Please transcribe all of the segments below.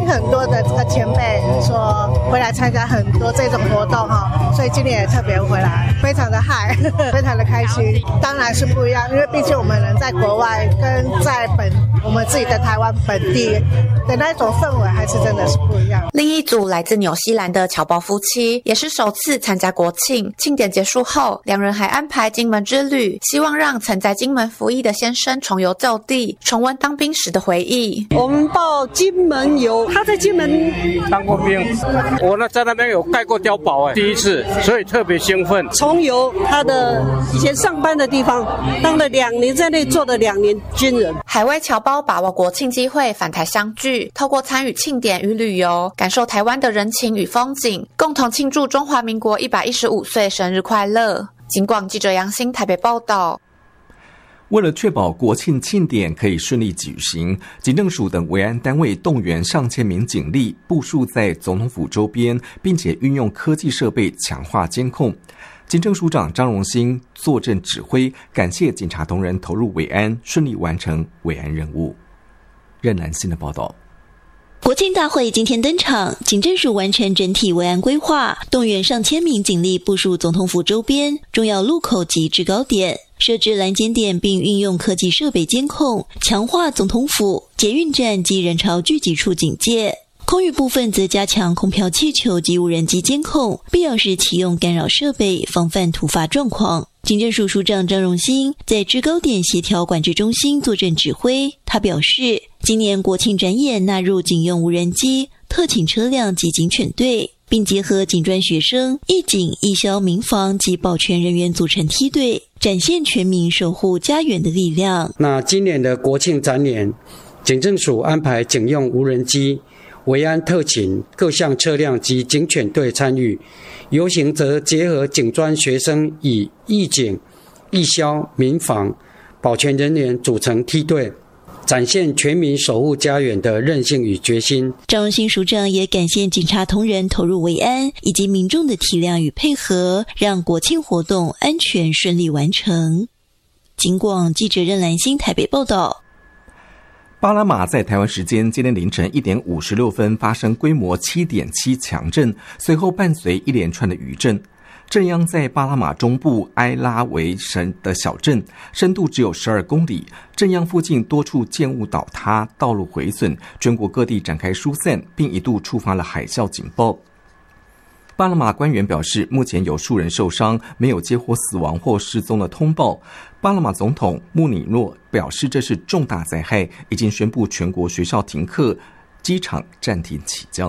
听很多的这个前辈说回来参加很多这种活动哈，所以今年也特别回来，非常的嗨，非常的开心。当然是不一样，因为毕竟我们人在国外，跟在我们自己的台湾本地的那种氛围，还是真的是不一样。 另一组来自纽西兰的侨胞夫妻，也是首次参加国庆。庆典结束后，两人还安排金门之旅，希望让曾在金门服役的先生重游旧地，重温当兵时的回忆。 我们到金门游，他在金门当过兵，我在那边有盖过碉堡，第一次，所以特别兴奋。 重游他的以前上班的地方，当了2年，在那做了2年军人。 海外侨胞把握国庆机会返台相聚，透过参与庆典与旅游，感受台湾的人情与风景，共同庆祝中华民国115岁生日快乐。警广记者杨欣台北报道。 为了确保国庆庆典可以顺利举行，警政署等维安单位动员上千名警力部署在总统府周边，并且运用科技设备强化监控。警政署长张荣兴坐镇指挥，感谢警察同仁投入维安，顺利完成维安任务。任兰新的报道。 国庆大会今天登场，警政署完成整体维安规划，动员上千名警力部署总统府周边重要路口及制高点，设置拦检点，并运用科技设备监控，强化总统府、捷运站及人潮聚集处警戒。空域部分则加强空飘气球及无人机监控，必要时启用干扰设备，防范突发状况。警政署署长张荣兴在制高点协调管制中心坐镇指挥，他表示，今年国庆展演纳入警用无人机、特警车辆及警犬队，并结合警专学生、义警、义消、民防及保全人员组成梯队，展现全民守护家园的力量。 那今年的国庆展演，警政署安排警用无人机、维安特勤各项车辆及警犬队参与，游行则结合警专学生以义警、义消、民防、保全人员组成梯队，展现全民守护家园的韧性与决心。 张荣兴署长也感谢警察同仁投入维安以及民众的体谅与配合，让国庆活动安全顺利完成。警广记者任兰心台北报道。 巴拿马在台湾时间今天凌晨1点56分发生规模7.7强震，随后伴随一连串的余震。震央在巴拿马中部埃拉维省的小镇，深度只有12公里。震央附近多处建物倒塌，道路毁损，全国各地展开疏散，并一度触发了海啸警报。巴拿马官员表示，目前有数人受伤，没有接获死亡或失踪的通报。巴拿马总统穆里诺表示，这是重大灾害，已经宣布全国学校停课，机场暂停起降。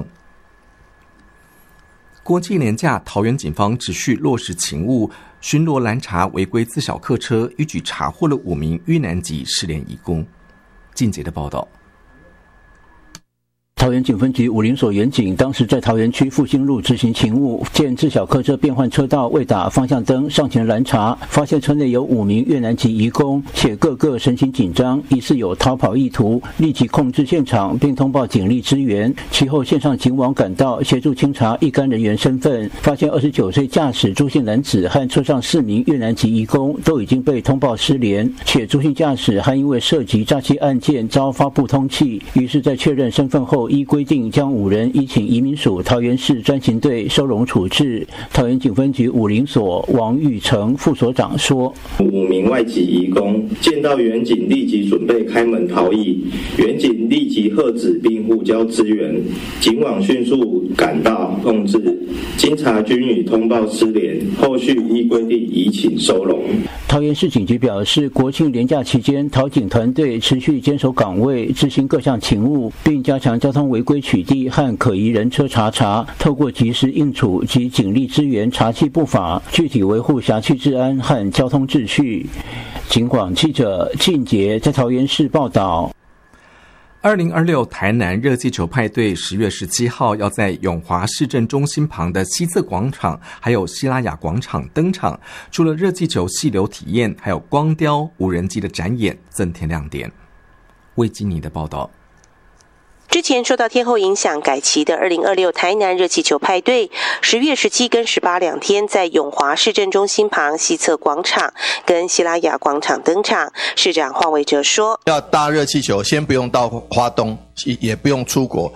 国际年假，桃园警方持续落实勤务，巡逻拦查违规自小客车，一举查获了5名越南籍失联移工。进阶的报道。 桃园警分局武林所员警当时在桃园区复兴路执行勤务，见自小客车变换车道未打方向灯，上前拦查，发现车内有5名越南籍移工，且个个神情紧张，疑似有逃跑意图，立即控制现场，并通报警力支援。其后线上警网赶到，协助清查一干人员身份，发现29岁驾驶朱姓男子和车上4名越南籍移工都已经被通报失联，且朱姓驾驶还因为涉及诈欺案件遭发布通缉，于是在确认身份后，依规定将5人移请移民署桃园市专勤队收容处置。桃园警分局武林所王玉成副所长说 ，5名外籍移工见到员警立即准备开门逃逸，员警立即喝止并呼叫支援，警网迅速赶到控制，经查均已通报失联，后续依规定移请收容。 桃园市警局表示，国庆连假期间，桃警团队持续坚守岗位，执行各项勤务，并加强交通违规取缔和可疑人车查，透过及时应处及警力支援查缉不法，具体维护辖区治安和交通秩序。警广记者靳杰在桃园市报道。 2026台南热气球派对10月17号要在永华市政中心旁的西侧广场还有西拉雅广场登场，除了热气球细流体验，还有光雕、无人机的展演增添亮点。魏基尼的报道。 之前受到天候影响改期的2026台南热气球派对10月17跟18两天在永华市政中心旁西侧广场跟西拉雅广场登场。市长黄伟哲说， 要搭热气球先不用到花东，也不用出国，